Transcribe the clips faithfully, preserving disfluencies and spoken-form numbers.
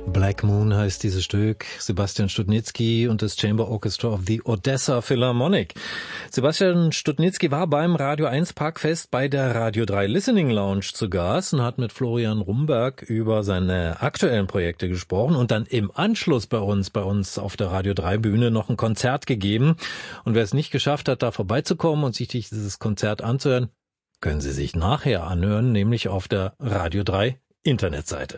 Black Moon heißt dieses Stück, Sebastian Studnitzky und das Chamber Orchestra of the Odessa Philharmonic. Sebastian Studnitzky war beim Radio eins Parkfest bei der Radio drei Listening Lounge zu Gast und hat mit Florian Rumberg über seine aktuellen Projekte gesprochen und dann im Anschluss bei uns, bei uns auf der Radio drei Bühne noch ein Konzert gegeben. Und wer es nicht geschafft hat, da vorbeizukommen und sich dieses Konzert anzuhören, können Sie sich nachher anhören, nämlich auf der Radio drei Internetseite.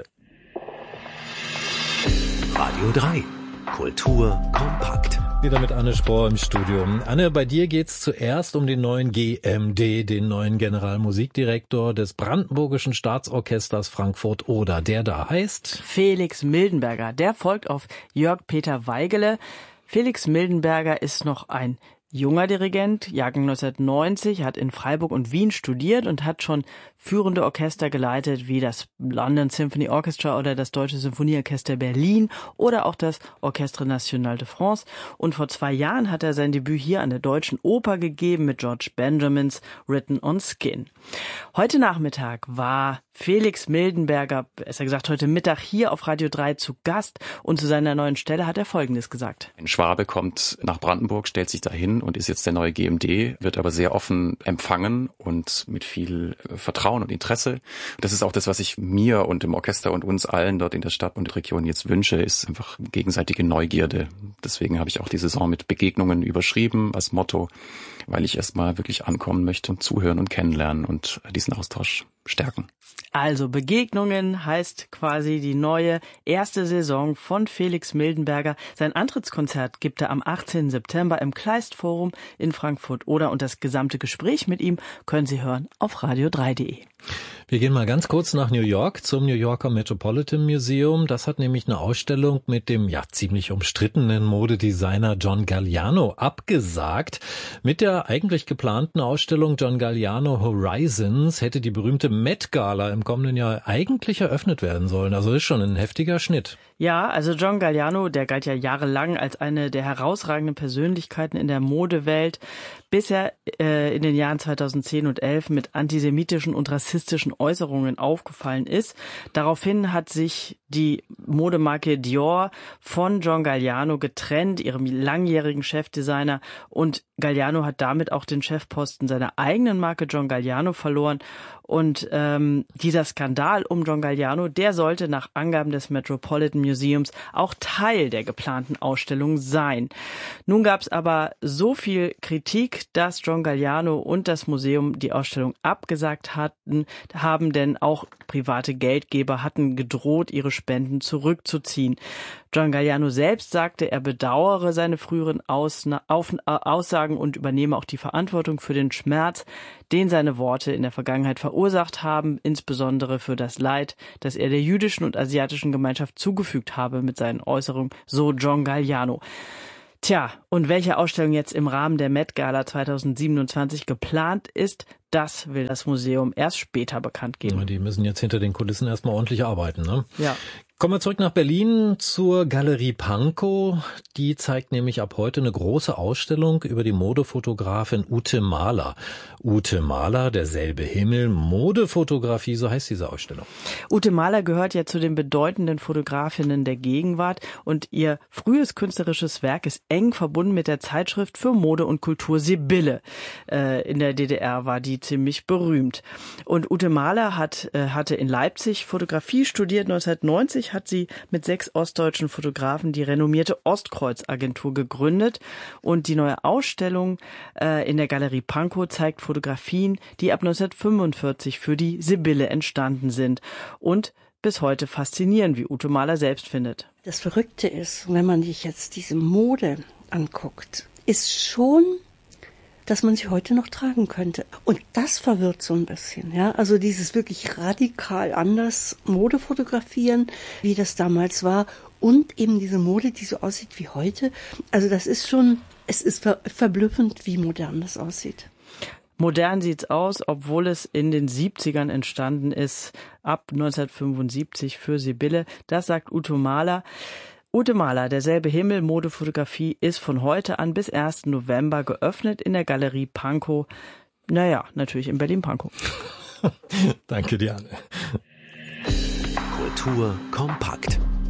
Radio drei. Kultur kompakt. Wieder mit Anne Spohr im Studio. Anne, bei dir geht's zuerst um den neuen G M D, den neuen Generalmusikdirektor des Brandenburgischen Staatsorchesters Frankfurt-Oder. Der da heißt? Felix Mildenberger. Der folgt auf Jörg-Peter Weigele. Felix Mildenberger ist noch ein junger Dirigent, Jahrgang neunzehnhundertneunzig, hat in Freiburg und Wien studiert und hat schon führende Orchester geleitet, wie das London Symphony Orchestra oder das Deutsche Symphonieorchester Berlin oder auch das Orchestre National de France. Und vor zwei Jahren hat er sein Debüt hier an der Deutschen Oper gegeben mit George Benjamins Written on Skin. Heute Nachmittag war Felix Mildenberger, besser gesagt heute Mittag, hier auf Radio drei zu Gast und zu seiner neuen Stelle hat er Folgendes gesagt. Ein Schwabe kommt nach Brandenburg, stellt sich dahin und ist jetzt der neue G M D, wird aber sehr offen empfangen und mit viel Vertrauen und Interesse. Das ist auch das, was ich mir und dem Orchester und uns allen dort in der Stadt und der Region jetzt wünsche, ist einfach gegenseitige Neugierde. Deswegen habe ich auch die Saison mit Begegnungen überschrieben als Motto, weil ich erstmal wirklich ankommen möchte und zuhören und kennenlernen und diesen Austausch stärken. Also Begegnungen heißt quasi die neue erste Saison von Felix Mildenberger. Sein Antrittskonzert gibt er am achtzehnten September im Kleist Forum in Frankfurt-Oder und das gesamte Gespräch mit ihm können Sie hören auf radio drei punkt de. Wir gehen mal ganz kurz nach New York zum New Yorker Metropolitan Museum. Das hat nämlich eine Ausstellung mit dem ja ziemlich umstrittenen Modedesigner John Galliano abgesagt. Mit der eigentlich geplanten Ausstellung John Galliano Horizons hätte die berühmte Met Gala im kommenden Jahr eigentlich eröffnet werden sollen. Also ist schon ein heftiger Schnitt. Ja, also John Galliano, der galt ja jahrelang als eine der herausragenden Persönlichkeiten in der Modewelt, bis er äh, in den Jahren zweitausendzehn und elf mit antisemitischen und rassistischen Äußerungen aufgefallen ist. Daraufhin hat sich die Modemarke Dior von John Galliano getrennt, ihrem langjährigen Chefdesigner, und Galliano hat damit auch den Chefposten seiner eigenen Marke John Galliano verloren. Und ähm, dieser Skandal um John Galliano, der sollte nach Angaben des Metropolitan Museums auch Teil der geplanten Ausstellung sein. Nun gab es aber so viel Kritik, dass John Galliano und das Museum die Ausstellung abgesagt hatten, haben, denn auch private Geldgeber hatten gedroht, ihre Spenden zurückzuziehen. John Galliano selbst sagte, er bedauere seine früheren Ausna- Auf- äh, Aussagen und übernehme auch die Verantwortung für den Schmerz, den seine Worte in der Vergangenheit verursacht haben, insbesondere für das Leid, das er der jüdischen und asiatischen Gemeinschaft zugefügt habe mit seinen Äußerungen, so John Galliano. Tja, und welche Ausstellung jetzt im Rahmen der Met Gala zweitausendsiebenundzwanzig geplant ist, das will das Museum erst später bekannt geben. Die müssen jetzt hinter den Kulissen erstmal ordentlich arbeiten, ne? Ja. Kommen wir zurück nach Berlin zur Galerie Pankow. Die zeigt nämlich ab heute eine große Ausstellung über die Modefotografin Ute Mahler. Ute Mahler, derselbe Himmel, Modefotografie, so heißt diese Ausstellung. Ute Mahler gehört ja zu den bedeutenden Fotografinnen der Gegenwart und ihr frühes künstlerisches Werk ist eng verbunden mit der Zeitschrift für Mode und Kultur Sibylle. Äh, in der D D R war die ziemlich berühmt. Und Ute Mahler hat, äh, hatte in Leipzig Fotografie studiert. neunzehnhundertneunzig hat sie mit sechs ostdeutschen Fotografen die renommierte Ostkreuz-Agentur gegründet. Und die neue Ausstellung äh, in der Galerie Pankow zeigt Fotografien, die ab neunzehnhundertfünfundvierzig für die Sibylle entstanden sind und bis heute faszinieren, wie Ute Mahler selbst findet. Das Verrückte ist, wenn man sich jetzt diese Mode anguckt, ist schon, dass man sie heute noch tragen könnte. Und das verwirrt so ein bisschen, ja. Also dieses wirklich radikal anders Mode fotografieren, wie das damals war. Und eben diese Mode, die so aussieht wie heute. Also das ist schon, es ist ver- verblüffend, wie modern das aussieht. Modern sieht's aus, obwohl es in den siebzigern entstanden ist, ab neunzehnhundertfünfundsiebzig für Sibylle. Das sagt Ute Mahler. Ute Mahler, derselbe Himmel, Modefotografie, ist von heute an bis ersten November geöffnet in der Galerie Pankow. Naja, natürlich in Berlin-Pankow. Danke dir, Anne. Kultur kompakt.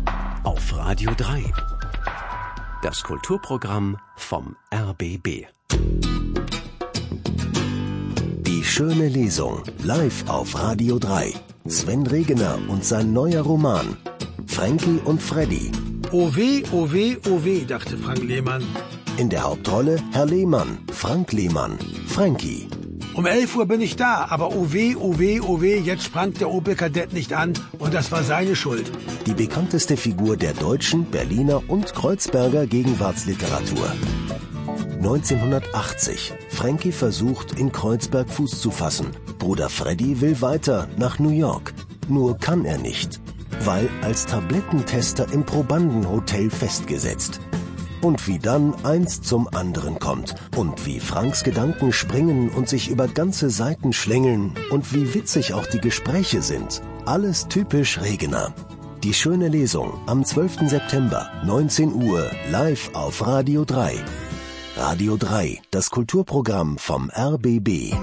auf Radio drei. Das Kulturprogramm vom R B B. Die schöne Lesung, live auf Radio drei. Sven Regener und sein neuer Roman. Frankie und Freddy. Oh weh, oh weh, oh weh, dachte Frank Lehmann. In der Hauptrolle Herr Lehmann, Frank Lehmann, Frankie. Um elf Uhr bin ich da, aber oh weh, oh weh, oh weh, jetzt sprang der Opel Kadett nicht an und das war seine Schuld. Die bekannteste Figur der deutschen, Berliner und Kreuzberger Gegenwartsliteratur. neunzehnhundertachtzig. Frankie versucht, in Kreuzberg Fuß zu fassen. Bruder Freddy will weiter nach New York. Nur kann er nicht, weil als Tablettentester im Probandenhotel festgesetzt. Und wie dann eins zum anderen kommt. Und wie Franks Gedanken springen und sich über ganze Seiten schlängeln. Und wie witzig auch die Gespräche sind. Alles typisch Regener. Die schöne Lesung am zwölften September, neunzehn Uhr, live auf Radio drei. Radio drei, das Kulturprogramm vom R B B.